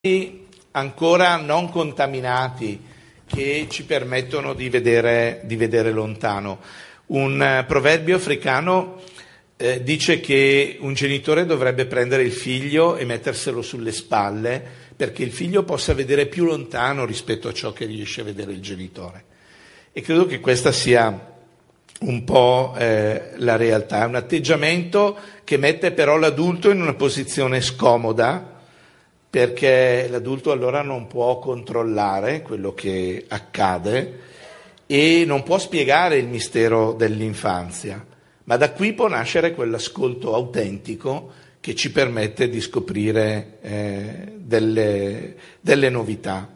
ancora non contaminati che ci permettono di vedere lontano. Un proverbio africano dice che un genitore dovrebbe prendere il figlio e metterselo sulle spalle perché il figlio possa vedere più lontano rispetto a ciò che riesce a vedere il genitore. E credo che questa sia un po' la realtà. È un atteggiamento che mette però l'adulto in una posizione scomoda, perché l'adulto allora non può controllare quello che accade e non può spiegare il mistero dell'infanzia, ma da qui può nascere quell'ascolto autentico che ci permette di scoprire delle novità.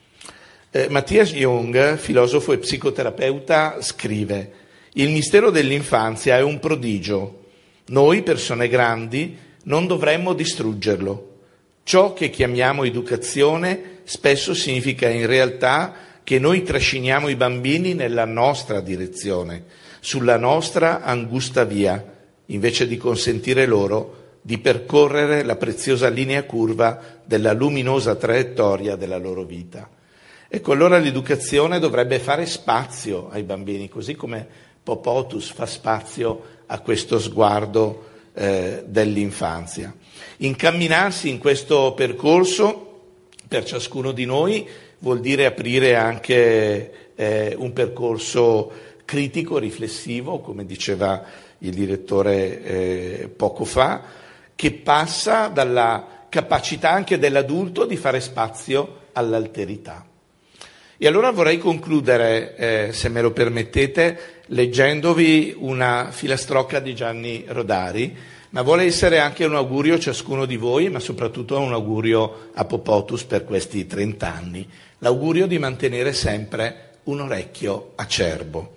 Matthias Jung, filosofo e psicoterapeuta, scrive: «Il mistero dell'infanzia è un prodigio. Noi, persone grandi, non dovremmo distruggerlo. Ciò che chiamiamo educazione spesso significa in realtà che noi trasciniamo i bambini nella nostra direzione, sulla nostra angusta via, invece di consentire loro di percorrere la preziosa linea curva della luminosa traiettoria della loro vita». Ecco, allora l'educazione dovrebbe fare spazio ai bambini, così come Popotus fa spazio a questo sguardo dell'infanzia. Incamminarsi in questo percorso per ciascuno di noi vuol dire aprire anche un percorso critico, riflessivo, come diceva il direttore poco fa, che passa dalla capacità anche dell'adulto di fare spazio all'alterità. E allora vorrei concludere, se me lo permettete, leggendovi una filastrocca di Gianni Rodari, ma vuole essere anche un augurio a ciascuno di voi, ma soprattutto un augurio a Popotus per questi 30 anni, l'augurio di mantenere sempre un orecchio acerbo.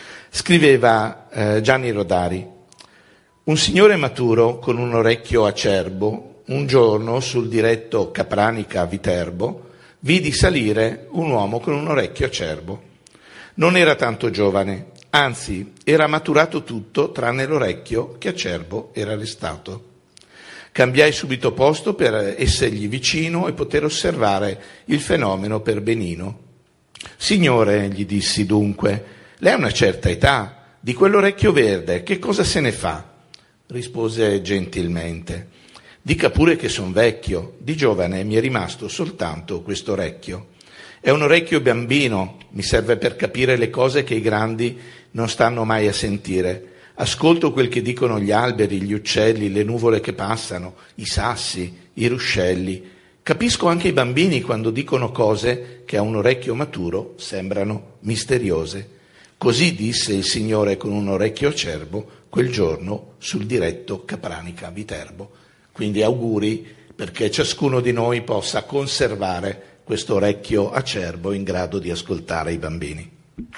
Scriveva Gianni Rodari: un signore maturo con un orecchio acerbo, un giorno sul diretto Capranica-Viterbo, vidi salire un uomo con un orecchio acerbo. Non era tanto giovane, anzi era maturato tutto tranne l'orecchio che acerbo era restato. Cambiai subito posto per essergli vicino e poter osservare il fenomeno per benino. Signore, gli dissi dunque, lei ha una certa età, di quell'orecchio verde che cosa se ne fa? Rispose gentilmente: dica pure che son vecchio, di giovane mi è rimasto soltanto questo orecchio. È un orecchio bambino, mi serve per capire le cose che i grandi non stanno mai a sentire. Ascolto quel che dicono gli alberi, gli uccelli, le nuvole che passano, i sassi, i ruscelli. Capisco anche i bambini quando dicono cose che a un orecchio maturo sembrano misteriose. Così disse il Signore con un orecchio acerbo quel giorno sul diretto Capranica-Viterbo. Quindi auguri perché ciascuno di noi possa conservare questo orecchio acerbo in grado di ascoltare i bambini.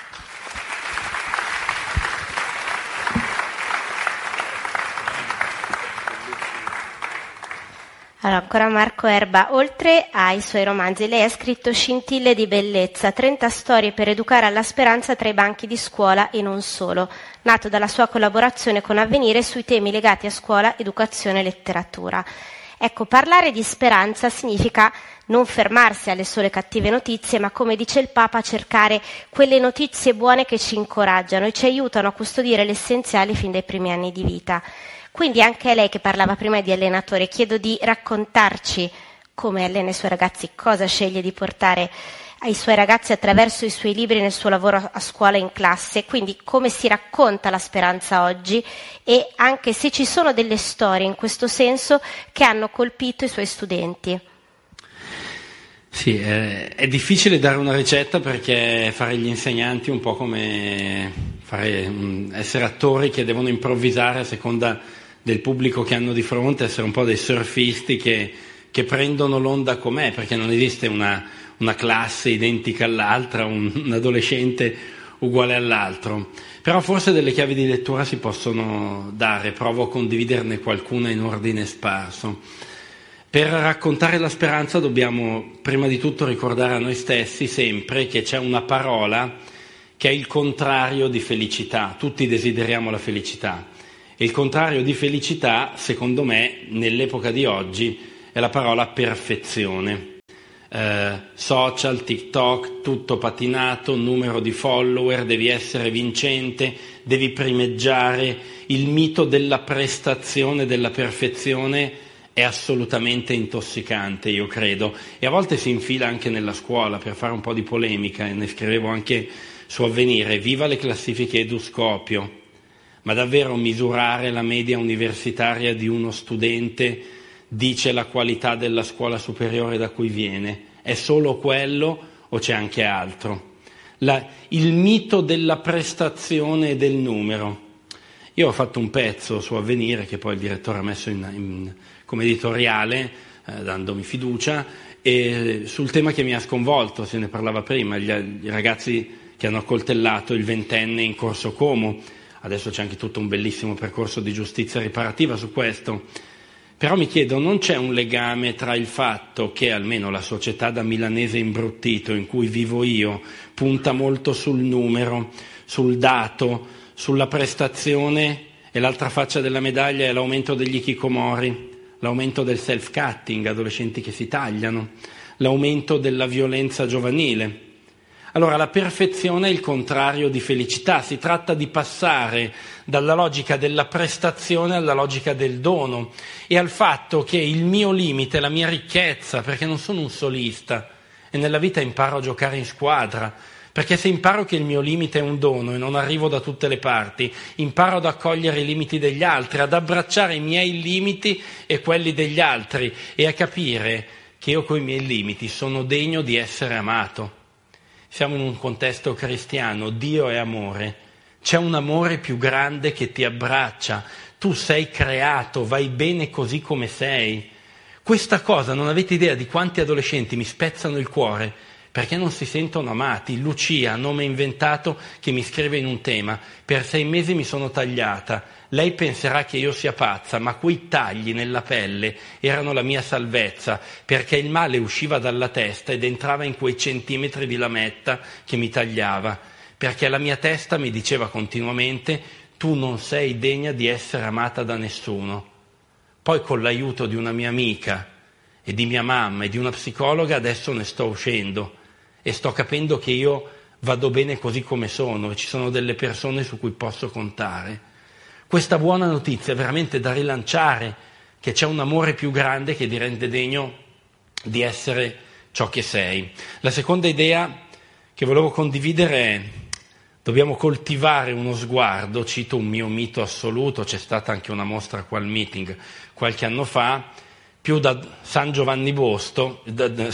Allora, ancora Marco Erba. Oltre ai suoi romanzi, lei ha scritto Scintille di bellezza, 30 storie per educare alla speranza tra i banchi di scuola e non solo, nato dalla sua collaborazione con Avvenire sui temi legati a scuola, educazione e letteratura. Ecco, parlare di speranza significa non fermarsi alle sole cattive notizie, ma come dice il Papa, cercare quelle notizie buone che ci incoraggiano e ci aiutano a custodire l'essenziale fin dai primi anni di vita. Quindi anche a lei, che parlava prima di allenatore, chiedo di raccontarci come allena i suoi ragazzi, cosa sceglie di portare ai suoi ragazzi attraverso i suoi libri nel suo lavoro a scuola e in classe, quindi come si racconta la speranza oggi e anche se ci sono delle storie in questo senso che hanno colpito i suoi studenti. Sì, è difficile dare una ricetta perché fare gli insegnanti è un po' come essere attori che devono improvvisare a seconda del pubblico che hanno di fronte, essere un po' dei surfisti che prendono l'onda com'è, perché non esiste una classe identica all'altra, un adolescente uguale all'altro. Però forse delle chiavi di lettura si possono dare, provo a condividerne qualcuna in ordine sparso. Per raccontare la speranza dobbiamo prima di tutto ricordare a noi stessi sempre che c'è una parola che è il contrario di felicità. Tutti desideriamo la felicità. E il contrario di felicità, secondo me, nell'epoca di oggi, è la parola perfezione. social, TikTok, tutto patinato, numero di follower, devi essere vincente, devi primeggiare. Il mito della prestazione, della perfezione è assolutamente intossicante, io credo, e a volte si infila anche nella scuola. Per fare un po' di polemica, e ne scrivevo anche su Avvenire, viva le classifiche Eduscopio, ma davvero misurare la media universitaria di uno studente dice la qualità della scuola superiore da cui viene? È solo quello o c'è anche altro? Il mito della prestazione e del numero. Io ho fatto un pezzo su Avvenire che poi il direttore ha messo come editoriale, dandomi fiducia, e sul tema che mi ha sconvolto, se ne parlava prima, i ragazzi che hanno accoltellato il 20enne in Corso Como. Adesso c'è anche tutto un bellissimo percorso di giustizia riparativa su questo. Però mi chiedo, non c'è un legame tra il fatto che almeno la società da milanese imbruttito in cui vivo io punta molto sul numero, sul dato, sulla prestazione, e l'altra faccia della medaglia è l'aumento degli hikikomori, l'aumento del self-cutting, adolescenti che si tagliano, l'aumento della violenza giovanile. Allora, la perfezione è il contrario di felicità, si tratta di passare dalla logica della prestazione alla logica del dono e al fatto che il mio limite, la mia ricchezza, perché non sono un solista e nella vita imparo a giocare in squadra, perché se imparo che il mio limite è un dono e non arrivo da tutte le parti, imparo ad accogliere i limiti degli altri, ad abbracciare i miei limiti e quelli degli altri e a capire che io coi miei limiti sono degno di essere amato. Siamo in un contesto cristiano, Dio è amore, c'è un amore più grande che ti abbraccia, tu sei creato, vai bene così come sei. Questa cosa, non avete idea di quanti adolescenti mi spezzano il cuore perché non si sentono amati. Lucia, nome inventato, che mi scrive in un tema: per 6 mesi mi sono tagliata, lei penserà che io sia pazza, ma quei tagli nella pelle erano la mia salvezza, perché il male usciva dalla testa ed entrava in quei centimetri di lametta che mi tagliava, perché la mia testa mi diceva continuamente: tu non sei degna di essere amata da nessuno. Poi con l'aiuto di una mia amica e di mia mamma e di una psicologa adesso ne sto uscendo e sto capendo che io vado bene così come sono e ci sono delle persone su cui posso contare. Questa buona notizia è veramente da rilanciare, che c'è un amore più grande che ti rende degno di essere ciò che sei. La seconda idea che volevo condividere è: dobbiamo coltivare uno sguardo, cito un mio mito assoluto, c'è stata anche una mostra qua al meeting qualche anno fa, più da San Giovanni Bosco,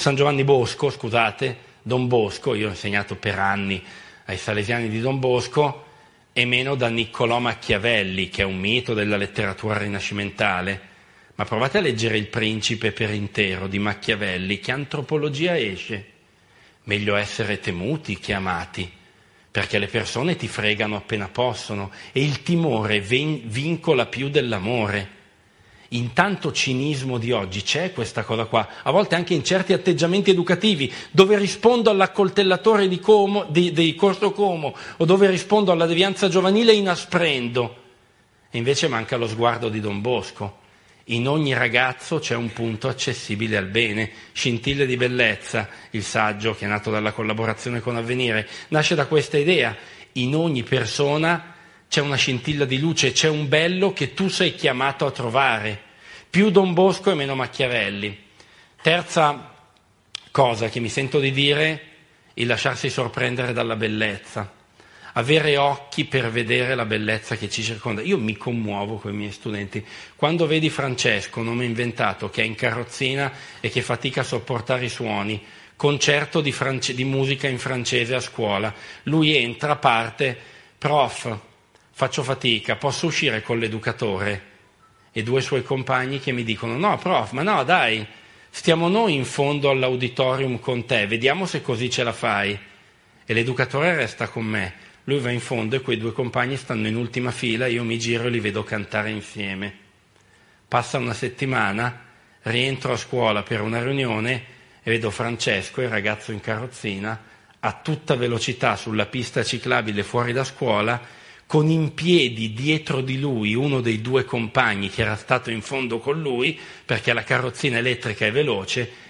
Don Bosco, io ho insegnato per anni ai salesiani di Don Bosco, e meno da Niccolò Machiavelli, che è un mito della letteratura rinascimentale. Ma provate a leggere Il Principe per intero di Machiavelli, che antropologia esce. Meglio essere temuti che amati, perché le persone ti fregano appena possono e il timore vincola più dell'amore. In tanto cinismo di oggi c'è questa cosa qua, a volte anche in certi atteggiamenti educativi, dove rispondo all'accoltellatore di Corso Como o dove rispondo alla devianza giovanile inasprendo. E invece manca lo sguardo di Don Bosco. In ogni ragazzo c'è un punto accessibile al bene. Scintille di bellezza, il saggio che è nato dalla collaborazione con Avvenire, nasce da questa idea. In ogni persona c'è una scintilla di luce, c'è un bello che tu sei chiamato a trovare. Più Don Bosco e meno Machiavelli. Terza cosa che mi sento di dire: il lasciarsi sorprendere dalla bellezza. Avere occhi per vedere la bellezza che ci circonda. Io mi commuovo con i miei studenti. Quando vedi Francesco, nome inventato, che è in carrozzina e che fatica a sopportare i suoni, concerto di musica in francese a scuola, lui entra, parte: prof, faccio fatica, posso uscire con l'educatore? E 2 suoi compagni che mi dicono: no prof, ma no dai, stiamo noi in fondo all'auditorium con te, vediamo se così ce la fai. E l'educatore resta con me, lui va in fondo e quei 2 compagni stanno in ultima fila, io mi giro e li vedo cantare insieme. Passa una settimana, rientro a scuola per una riunione e vedo Francesco, il ragazzo in carrozzina, a tutta velocità sulla pista ciclabile fuori da scuola, con in piedi dietro di lui uno dei 2 compagni che era stato in fondo con lui, perché la carrozzina elettrica è veloce,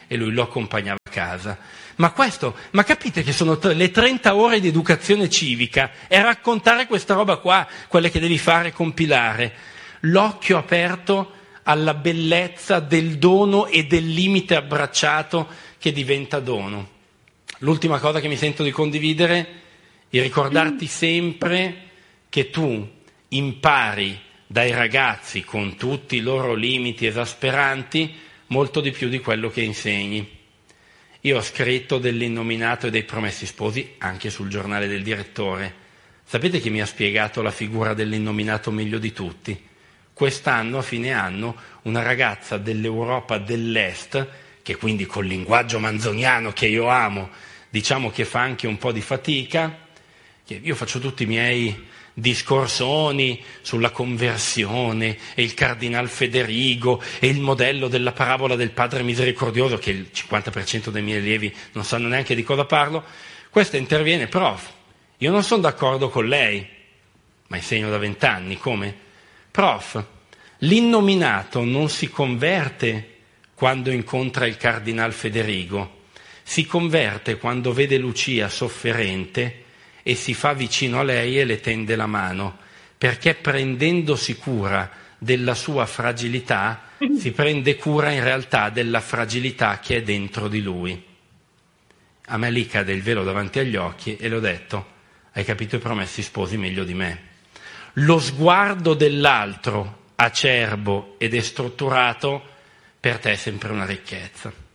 e lui lo accompagnava a casa. Ma capite che sono le 30 ore di educazione civica e raccontare questa roba qua, quelle che devi fare compilare, l'occhio aperto alla bellezza del dono e del limite abbracciato che diventa dono. L'ultima cosa che mi sento di condividere è ricordarti sempre che tu impari dai ragazzi, con tutti i loro limiti esasperanti, molto di più di quello che insegni. Io ho scritto dell'innominato e dei promessi sposi anche sul giornale del direttore. Sapete chi mi ha spiegato la figura dell'innominato meglio di tutti? Quest'anno, a fine anno, una ragazza dell'Europa dell'Est, che quindi col linguaggio manzoniano che io amo, diciamo che fa anche un po' di fatica, che io faccio tutti i miei discorsoni sulla conversione e il cardinal Federigo e il modello della parabola del padre misericordioso, che il 50% dei miei allievi non sanno neanche di cosa parlo. Questa interviene: prof, io non sono d'accordo con lei, ma insegno da 20 anni, come? Prof, l'innominato non si converte quando incontra il cardinal Federigo, si converte quando vede Lucia sofferente e si fa vicino a lei e le tende la mano, perché prendendosi cura della sua fragilità si prende cura in realtà della fragilità che è dentro di lui. A me lì cade il velo davanti agli occhi e le ho detto: hai capito i promessi sposi meglio di me. Lo sguardo dell'altro, acerbo ed destrutturato, per te è sempre una ricchezza.